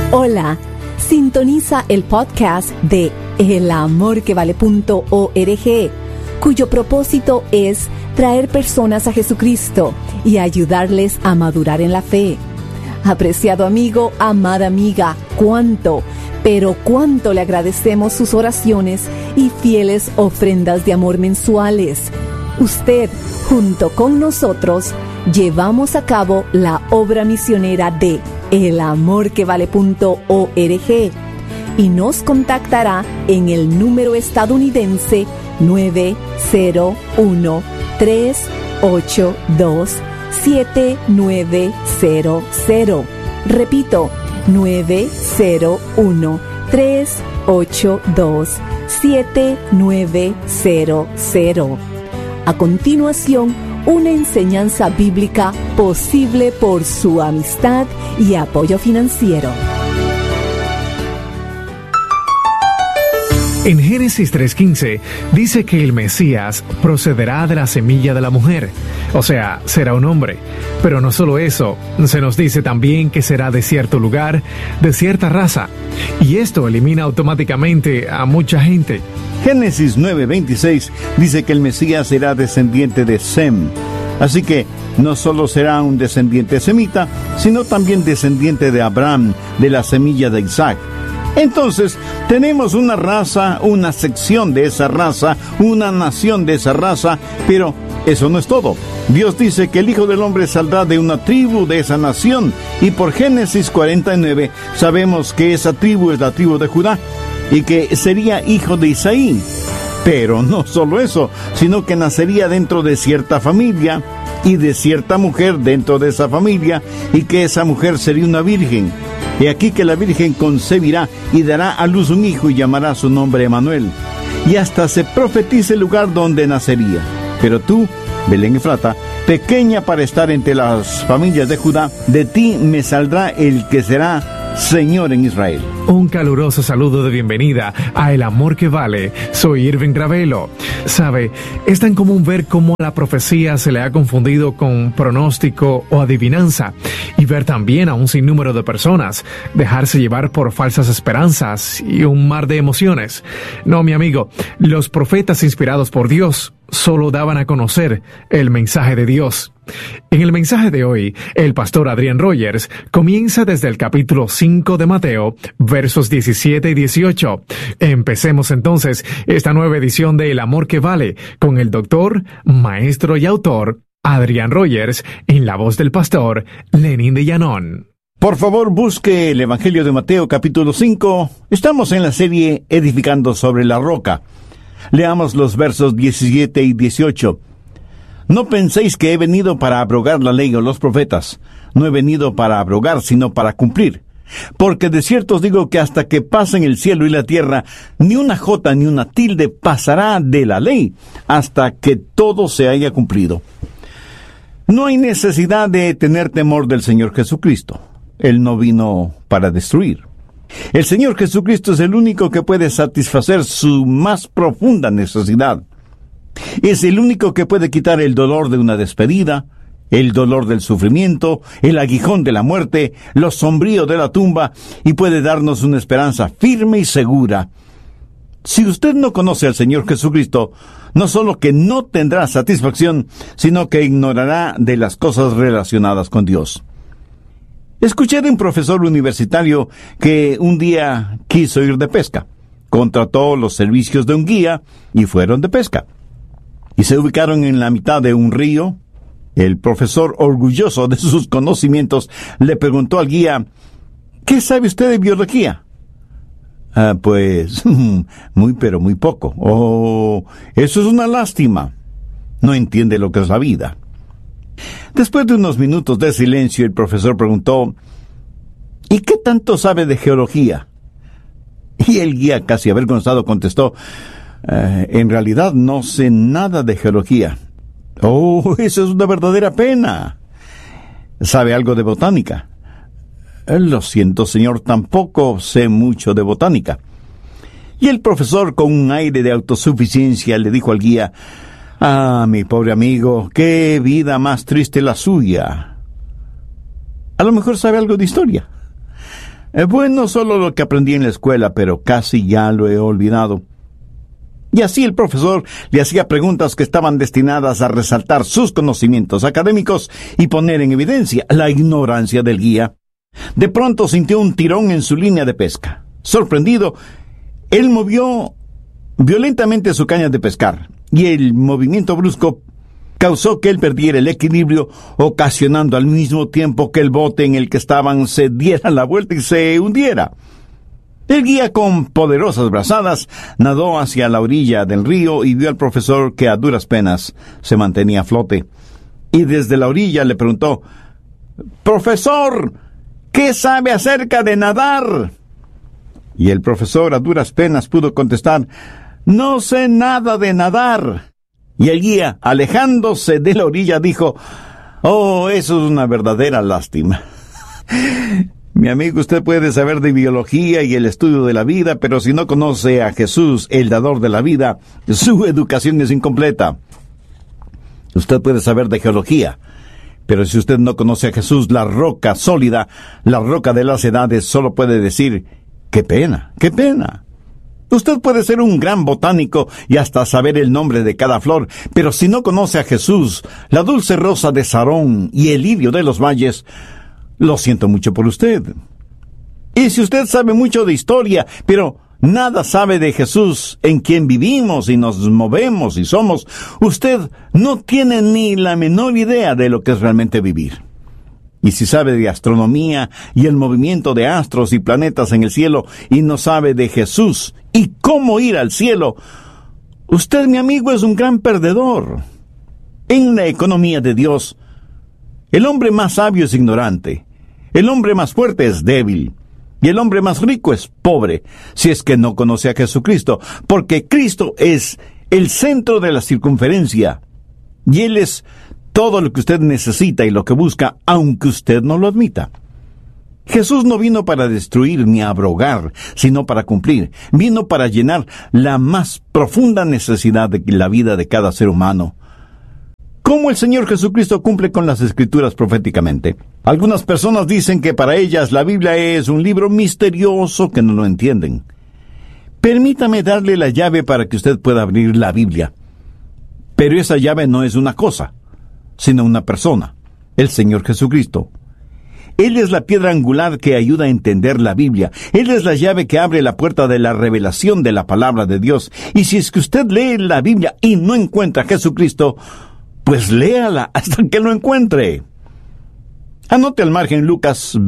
Hola, sintoniza el podcast de elamorquevale.org, cuyo propósito es traer personas a Jesucristo y ayudarles a madurar en la fe. Apreciado amigo, amada amiga, cuánto le agradecemos sus oraciones y fieles ofrendas de amor mensuales. Usted, junto con nosotros, llevamos a cabo la obra misionera de elamorquevale.org y nos contactará en el número estadounidense 901-382-7900. Repito, 901-382-7900. A continuación, una enseñanza bíblica posible por su amistad y apoyo financiero. En Génesis 3:15 dice que el Mesías procederá de la semilla de la mujer, o sea, será un hombre. Pero no solo eso, se nos dice también que será de cierto lugar, de cierta raza, y esto elimina automáticamente a mucha gente. Génesis 9:26 dice que el Mesías será descendiente de Sem. Así que no solo será un descendiente semita, sino también descendiente de Abraham, de la semilla de Isaac. Entonces, tenemos una raza, una sección de esa raza, una nación de esa raza, pero eso no es todo. Dios dice que el Hijo del Hombre saldrá de una tribu de esa nación, y por Génesis 49 sabemos que esa tribu es la tribu de Judá, y que sería hijo de Isaí. Pero no solo eso, sino que nacería dentro de cierta familia, y de cierta mujer dentro de esa familia, y que esa mujer sería una virgen. He aquí que la Virgen concebirá y dará a luz un hijo y llamará su nombre Emanuel. Y hasta se profetiza el lugar donde nacería. Pero tú, Belén Efrata, pequeña para estar entre las familias de Judá, de ti me saldrá el que será Señor en Israel. Un caluroso saludo de bienvenida a El Amor que Vale. Soy Irving Ravelo. Sabe, es tan común ver cómo la profecía se le ha confundido con pronóstico o adivinanza, y ver también a un sinnúmero de personas dejarse llevar por falsas esperanzas y un mar de emociones. No, mi amigo, los profetas inspirados por Dios solo daban a conocer el mensaje de Dios. En el mensaje de hoy, el pastor Adrian Rogers comienza desde el capítulo 5 de Mateo, versos 17 y 18. Empecemos entonces esta nueva edición de El Amor que Vale con el doctor, maestro y autor Adrian Rogers en la voz del pastor Lenín de Llanón. Por favor, busque el Evangelio de Mateo capítulo 5. Estamos en la serie Edificando sobre la Roca. Leamos los versos 17 y 18. No penséis que he venido para abrogar la ley o los profetas. No he venido para abrogar, sino para cumplir. Porque de cierto os digo que hasta que pasen el cielo y la tierra, ni una jota ni una tilde pasará de la ley, hasta que todo se haya cumplido. No hay necesidad de tener temor del Señor Jesucristo. Él no vino para destruir. El Señor Jesucristo es el único que puede satisfacer su más profunda necesidad. Es el único que puede quitar el dolor de una despedida, el dolor del sufrimiento, el aguijón de la muerte, lo sombrío de la tumba, y puede darnos una esperanza firme y segura. Si usted no conoce al Señor Jesucristo, no solo que no tendrá satisfacción, sino que ignorará de las cosas relacionadas con Dios. Escuché de un profesor universitario que un día quiso ir de pesca. Contrató los servicios de un guía y fueron de pesca. Y se ubicaron en la mitad de un río. El profesor, orgulloso de sus conocimientos, le preguntó al guía: ¿qué sabe usted de biología? Pues, muy pero muy poco. Oh, eso es una lástima. No entiende lo que es la vida. Después de unos minutos de silencio, el profesor preguntó: ¿y qué tanto sabe de geología? Y el guía, casi avergonzado, contestó: en realidad no sé nada de geología. Oh, eso es una verdadera pena. ¿Sabe algo de botánica? Lo siento, señor, tampoco sé mucho de botánica. Y el profesor, con un aire de autosuficiencia, le dijo al guía: mi pobre amigo, qué vida más triste la suya. A lo mejor sabe algo de historia. Bueno, solo lo que aprendí en la escuela, pero casi ya lo he olvidado. Y así el profesor le hacía preguntas que estaban destinadas a resaltar sus conocimientos académicos y poner en evidencia la ignorancia del guía. De pronto sintió un tirón en su línea de pesca. Sorprendido, él movió violentamente su caña de pescar, y el movimiento brusco causó que él perdiera el equilibrio, ocasionando al mismo tiempo que el bote en el que estaban se diera la vuelta y se hundiera. El guía, con poderosas brazadas, nadó hacia la orilla del río y vio al profesor que a duras penas se mantenía a flote. Y desde la orilla le preguntó: «Profesor, ¿qué sabe acerca de nadar?». Y el profesor a duras penas pudo contestar: «No sé nada de nadar». Y el guía, alejándose de la orilla, dijo: «Oh, eso es una verdadera lástima». Mi amigo, usted puede saber de biología y el estudio de la vida, pero si no conoce a Jesús, el dador de la vida, su educación es incompleta. Usted puede saber de geología, pero si usted no conoce a Jesús, la roca sólida, la roca de las edades, solo puede decir: «¡Qué pena, qué pena!». Usted puede ser un gran botánico y hasta saber el nombre de cada flor, pero si no conoce a Jesús, la dulce rosa de Sarón y el lirio de los valles, lo siento mucho por usted. Y si usted sabe mucho de historia, pero nada sabe de Jesús, en quien vivimos y nos movemos y somos, usted no tiene ni la menor idea de lo que es realmente vivir. Y si sabe de astronomía y el movimiento de astros y planetas en el cielo y no sabe de Jesús y cómo ir al cielo, usted, mi amigo, es un gran perdedor. En la economía de Dios, el hombre más sabio es ignorante, el hombre más fuerte es débil, y el hombre más rico es pobre, si es que no conoce a Jesucristo, porque Cristo es el centro de la circunferencia, y Él es todo lo que usted necesita y lo que busca, aunque usted no lo admita. Jesús no vino para destruir ni abrogar, sino para cumplir. Vino para llenar la más profunda necesidad de la vida de cada ser humano. ¿Cómo el Señor Jesucristo cumple con las Escrituras proféticamente? Algunas personas dicen que para ellas la Biblia es un libro misterioso que no lo entienden. Permítame darle la llave para que usted pueda abrir la Biblia. Pero esa llave no es una cosa, sino una persona, el Señor Jesucristo. Él es la piedra angular que ayuda a entender la Biblia. Él es la llave que abre la puerta de la revelación de la palabra de Dios. Y si es que usted lee la Biblia y no encuentra a Jesucristo, pues léala hasta que lo encuentre. Anote al margen Lucas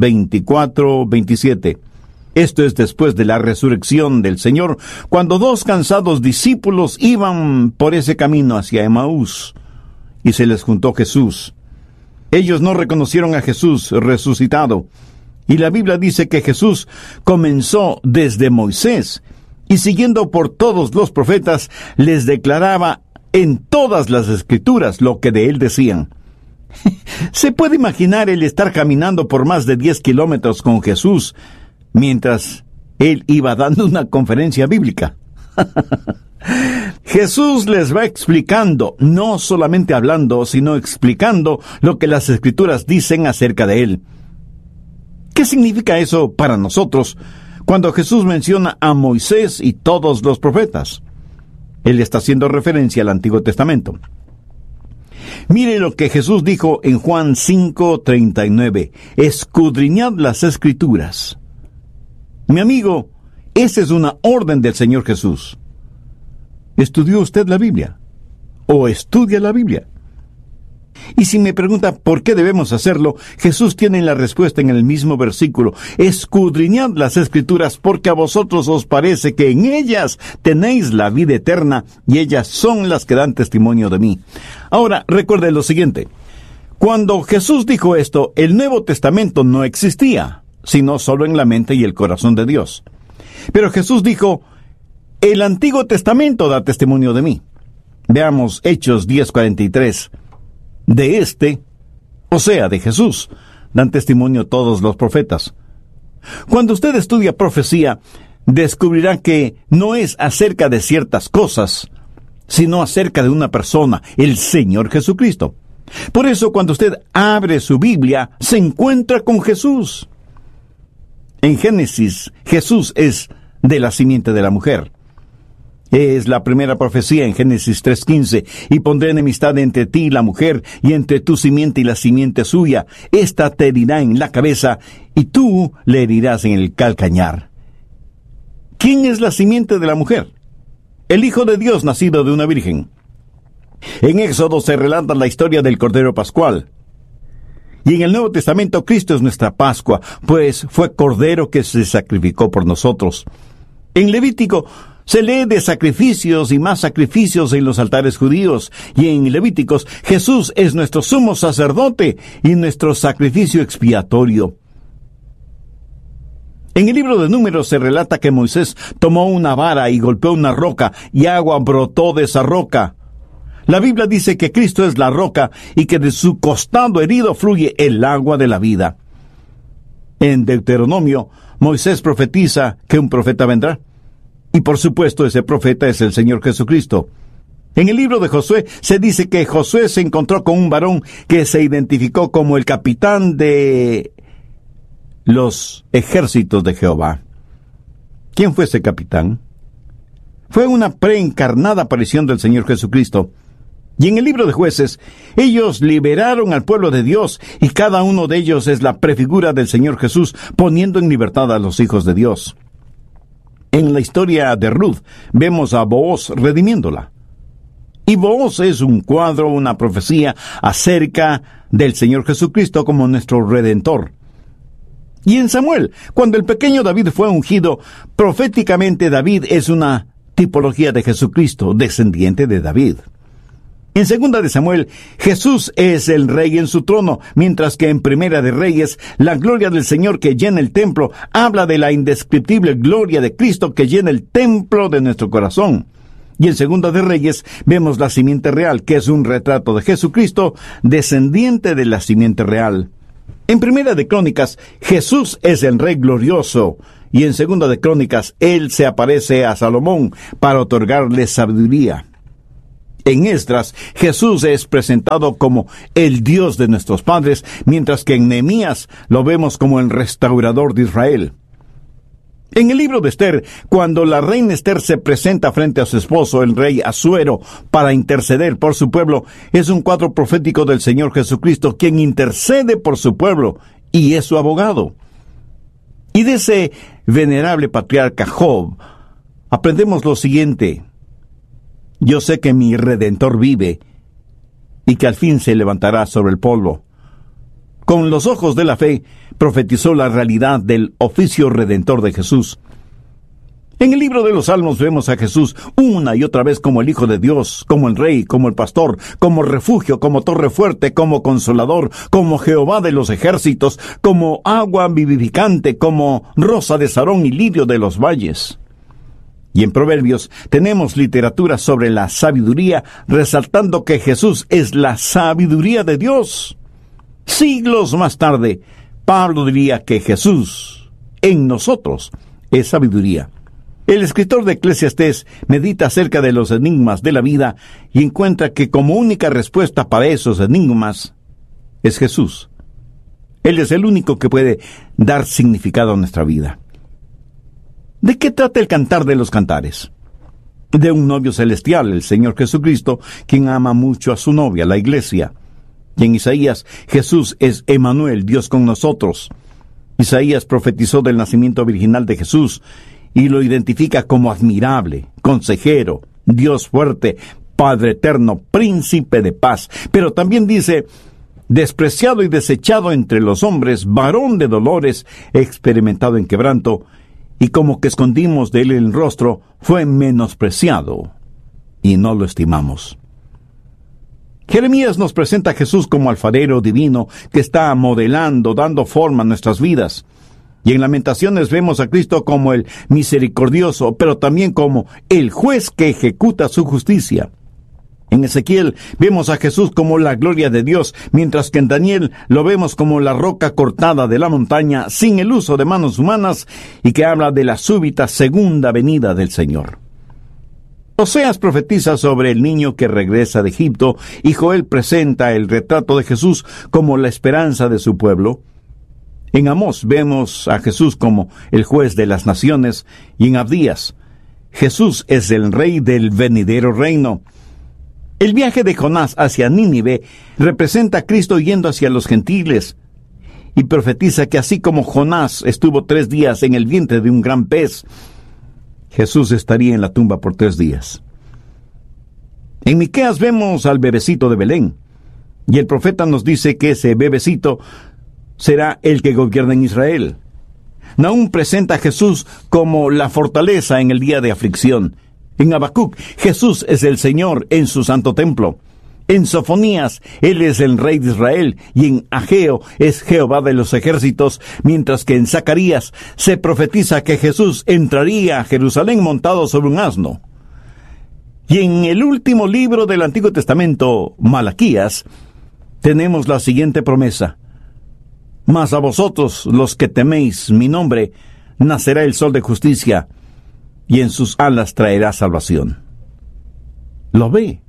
24:27. Esto es después de la resurrección del Señor, cuando dos cansados discípulos iban por ese camino hacia Emaús, y se les juntó Jesús. Ellos no reconocieron a Jesús resucitado, y la Biblia dice que Jesús comenzó desde Moisés, y siguiendo por todos los profetas, les declaraba en todas las Escrituras lo que de él decían. ¿Se puede imaginar el estar caminando por más de 10 kilómetros con Jesús, mientras él iba dando una conferencia bíblica? Jesús les va explicando, no solamente hablando, sino explicando lo que las Escrituras dicen acerca de él. ¿Qué significa eso para nosotros cuando Jesús menciona a Moisés y todos los profetas? Él está haciendo referencia al Antiguo Testamento. Mire lo que Jesús dijo en Juan 5:39. Escudriñad las Escrituras. Mi amigo, esa es una orden del Señor Jesús. ¿Estudió usted la Biblia? ¿O estudia la Biblia? Y si me pregunta por qué debemos hacerlo, Jesús tiene la respuesta en el mismo versículo. Escudriñad las Escrituras, porque a vosotros os parece que en ellas tenéis la vida eterna, y ellas son las que dan testimonio de mí. Ahora, recuerde lo siguiente. Cuando Jesús dijo esto, el Nuevo Testamento no existía, sino solo en la mente y el corazón de Dios. Pero Jesús dijo: el Antiguo Testamento da testimonio de mí. Veamos Hechos 10:43. De o sea, de Jesús, dan testimonio todos los profetas. Cuando usted estudia profecía, descubrirá que no es acerca de ciertas cosas, sino acerca de una persona, el Señor Jesucristo. Por eso, cuando usted abre su Biblia, se encuentra con Jesús. En Génesis, Jesús es de la simiente de la mujer. Es la primera profecía en Génesis 3:15. Y pondré enemistad entre ti y la mujer, y entre tu simiente y la simiente suya. Esta te herirá en la cabeza, y tú le herirás en el calcañar. ¿Quién es la simiente de la mujer? El Hijo de Dios nacido de una virgen. En Éxodo se relata la historia del Cordero Pascual. Y en el Nuevo Testamento Cristo es nuestra Pascua, pues fue Cordero que se sacrificó por nosotros. En Levítico se lee de sacrificios y más sacrificios en los altares judíos, y en Levíticos Jesús es nuestro sumo sacerdote y nuestro sacrificio expiatorio. En el libro de Números se relata que Moisés tomó una vara y golpeó una roca, y agua brotó de esa roca. La Biblia dice que Cristo es la roca y que de su costado herido fluye el agua de la vida. En Deuteronomio, Moisés profetiza que un profeta vendrá. Y por supuesto ese profeta es el Señor Jesucristo. En el libro de Josué se dice que Josué se encontró con un varón que se identificó como el capitán de los ejércitos de Jehová. ¿Quién fue ese capitán? Fue una preencarnada aparición del Señor Jesucristo. Y en el libro de Jueces, ellos liberaron al pueblo de Dios, y cada uno de ellos es la prefigura del Señor Jesús, poniendo en libertad a los hijos de Dios. En la historia de Ruth, vemos a Booz redimiéndola. Y Booz es un cuadro, una profecía acerca del Señor Jesucristo como nuestro Redentor. Y en Samuel, cuando el pequeño David fue ungido, proféticamente David es una tipología de Jesucristo, descendiente de David. En Segunda de Samuel, Jesús es el Rey en su trono, mientras que en Primera de Reyes, la gloria del Señor que llena el templo habla de la indescriptible gloria de Cristo que llena el templo de nuestro corazón. Y en Segunda de Reyes vemos la simiente real, que es un retrato de Jesucristo, descendiente de la simiente real. En Primera de Crónicas, Jesús es el Rey glorioso, y en Segunda de Crónicas, Él se aparece a Salomón para otorgarle sabiduría. En Esdras, Jesús es presentado como el Dios de nuestros padres, mientras que en Nehemías lo vemos como el restaurador de Israel. En el libro de Esther, cuando la reina Esther se presenta frente a su esposo, el rey Asuero, para interceder por su pueblo, es un cuadro profético del Señor Jesucristo, quien intercede por su pueblo y es su abogado. Y de ese venerable patriarca Job, aprendemos lo siguiente: yo sé que mi Redentor vive y que al fin se levantará sobre el polvo. Con los ojos de la fe, profetizó la realidad del oficio redentor de Jesús. En el libro de los Salmos vemos a Jesús una y otra vez como el Hijo de Dios, como el Rey, como el Pastor, como refugio, como torre fuerte, como consolador, como Jehová de los ejércitos, como agua vivificante, como rosa de Sarón y lirio de los valles. Y en Proverbios tenemos literatura sobre la sabiduría, resaltando que Jesús es la sabiduría de Dios. Siglos más tarde, Pablo diría que Jesús en nosotros es sabiduría. El escritor de Eclesiastés medita acerca de los enigmas de la vida y encuentra que como única respuesta para esos enigmas es Jesús. Él es el único que puede dar significado a nuestra vida. ¿De qué trata el Cantar de los Cantares? De un novio celestial, el Señor Jesucristo, quien ama mucho a su novia, la iglesia. Y en Isaías, Jesús es Emmanuel, Dios con nosotros. Isaías profetizó del nacimiento virginal de Jesús y lo identifica como admirable, consejero, Dios fuerte, Padre eterno, príncipe de paz. Pero también dice: despreciado y desechado entre los hombres, varón de dolores, experimentado en quebranto, y como que escondimos de él el rostro, fue menospreciado, y no lo estimamos. Jeremías nos presenta a Jesús como alfarero divino que está modelando, dando forma a nuestras vidas. Y en Lamentaciones vemos a Cristo como el misericordioso, pero también como el juez que ejecuta su justicia. En Ezequiel vemos a Jesús como la gloria de Dios, mientras que en Daniel lo vemos como la roca cortada de la montaña, sin el uso de manos humanas, y que habla de la súbita segunda venida del Señor. Oseas profetiza sobre el niño que regresa de Egipto, y Joel presenta el retrato de Jesús como la esperanza de su pueblo. En Amós vemos a Jesús como el juez de las naciones, y en Abdías, Jesús es el rey del venidero reino. El viaje de Jonás hacia Nínive representa a Cristo yendo hacia los gentiles, y profetiza que así como Jonás estuvo 3 días en el vientre de un gran pez, Jesús estaría en la tumba por 3 días. En Miqueas vemos al bebecito de Belén, y el profeta nos dice que ese bebecito será el que gobierna en Israel. Nahum presenta a Jesús como la fortaleza en el día de aflicción. En Habacuc, Jesús es el Señor en su santo templo. En Sofonías, Él es el Rey de Israel, y en Ageo es Jehová de los ejércitos, mientras que en Zacarías se profetiza que Jesús entraría a Jerusalén montado sobre un asno. Y en el último libro del Antiguo Testamento, Malaquías, tenemos la siguiente promesa: mas a vosotros, los que teméis mi nombre, nacerá el sol de justicia, y en sus alas traerá salvación. ¿Lo ve?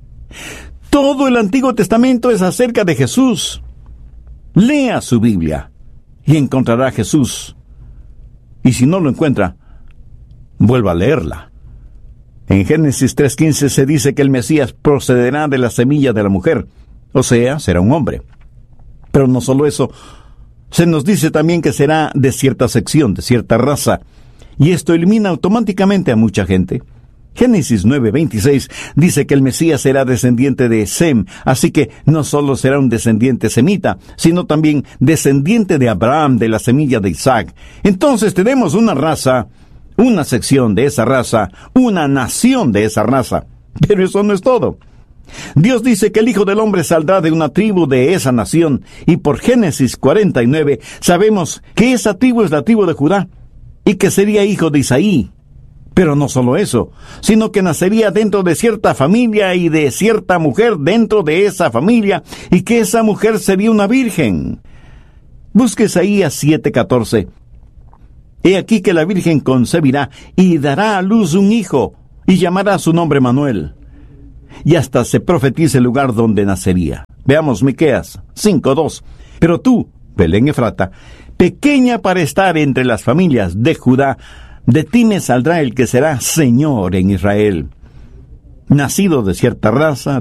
Todo el Antiguo Testamento es acerca de Jesús. Lea su Biblia y encontrará a Jesús. Y si no lo encuentra, vuelva a leerla. En Génesis 3:15 se dice que el Mesías procederá de la semilla de la mujer, o sea, será un hombre. Pero no solo eso, se nos dice también que será de cierta sección, de cierta raza, y esto elimina automáticamente a mucha gente. Génesis 9:26 dice que el Mesías será descendiente de Sem, así que no solo será un descendiente semita, sino también descendiente de Abraham, de la semilla de Isaac. Entonces tenemos una raza, una sección de esa raza, una nación de esa raza. Pero eso no es todo. Dios dice que el Hijo del Hombre saldrá de una tribu de esa nación, y por Génesis 49 sabemos que esa tribu es la tribu de Judá, y que sería hijo de Isaí. Pero no solo eso, sino que nacería dentro de cierta familia y de cierta mujer dentro de esa familia, y que esa mujer sería una virgen. Busque Isaías 7:14. He aquí que la virgen concebirá y dará a luz un hijo, y llamará su nombre Manuel. Y hasta se profetiza el lugar donde nacería. Veamos Miqueas 5:2. Pero tú, Belén Efrata, pequeña para estar entre las familias de Judá, de ti me saldrá el que será Señor en Israel. Nacido de cierta raza,